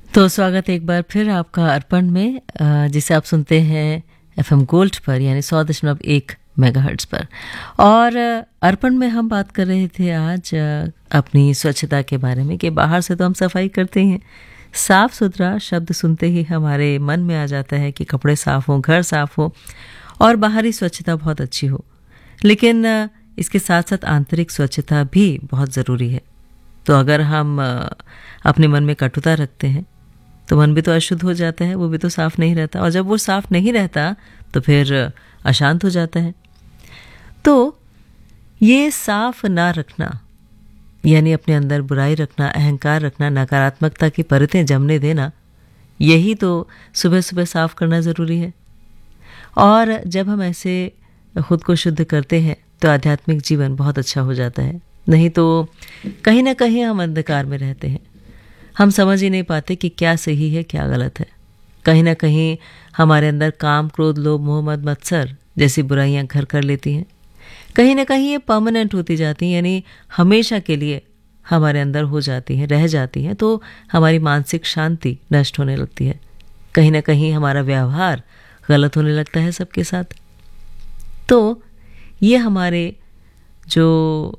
तो स्वागत है एक बार फिर आपका अर्पण में, जिसे आप सुनते हैं एफएम गोल्ड पर यानी 100.1 मेगाहर्ट्ज पर। और अर्पण में हम बात कर रहे थे आज अपनी स्वच्छता के बारे में कि बाहर से तो हम सफाई करते हैं, साफ सुथरा शब्द सुनते ही हमारे मन में आ जाता है कि कपड़े साफ हों, घर साफ हो और बाहरी स्वच्छता बहुत अच्छी हो। लेकिन इसके साथ साथ आंतरिक स्वच्छता भी बहुत ज़रूरी है। तो अगर हम अपने मन में कटुता रखते हैं तो मन भी तो अशुद्ध हो जाता है, वो भी तो साफ नहीं रहता, और जब वो साफ नहीं रहता तो फिर अशांत हो जाता है। तो ये साफ ना रखना यानी अपने अंदर बुराई रखना, अहंकार रखना, नकारात्मकता की परतें जमने देना, यही तो सुबह सुबह साफ करना ज़रूरी है। और जब हम ऐसे खुद को शुद्ध करते हैं तो आध्यात्मिक जीवन बहुत अच्छा हो जाता है। नहीं तो कहीं ना कहीं हम अंधकार में रहते हैं, हम समझ ही नहीं पाते कि क्या सही है क्या गलत है। कहीं ना कहीं हमारे अंदर काम, क्रोध, लोभ, मोह, मद, मत्सर जैसी बुराइयां घर कर लेती हैं। कहीं ना कहीं ये परमानेंट होती जाती हैं, यानी हमेशा के लिए हमारे अंदर हो जाती हैं, रह जाती हैं। तो हमारी मानसिक शांति नष्ट होने लगती है। कहीं ना कहीं हमारा व्यवहार गलत होने लगता है सबके साथ। तो ये हमारे जो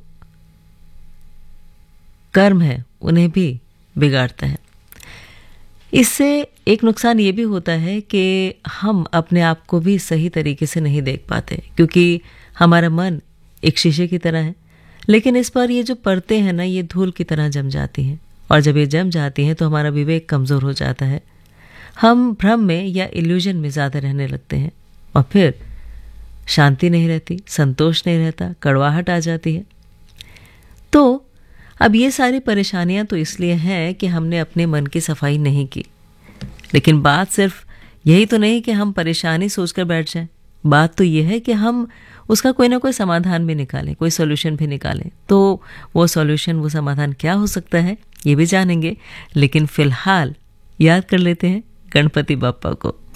कर्म है उन्हें भी बिगाड़ता है। इससे एक नुकसान ये भी होता है कि हम अपने आप को भी सही तरीके से नहीं देख पाते, क्योंकि हमारा मन एक शीशे की तरह है, लेकिन इस पर ये जो परतें हैं ना, ये धूल की तरह जम जाती हैं। और जब ये जम जाती हैं तो हमारा विवेक कमज़ोर हो जाता है। हम भ्रम में या इल्यूजन में ज़्यादा रहने लगते हैं और फिर शांति नहीं रहती, संतोष नहीं रहता, कड़वाहट आ जाती है। तो अब ये सारी परेशानियां तो इसलिए हैं कि हमने अपने मन की सफाई नहीं की। लेकिन बात सिर्फ यही तो नहीं कि हम परेशानी सोचकर बैठ जाएं। बात तो ये है कि हम उसका कोई ना कोई समाधान भी निकालें, कोई सॉल्यूशन भी निकालें। तो वो सॉल्यूशन, वो समाधान क्या हो सकता है, ये भी जानेंगे। लेकिन फिलहाल याद कर लेते हैं गणपति बप्पा को।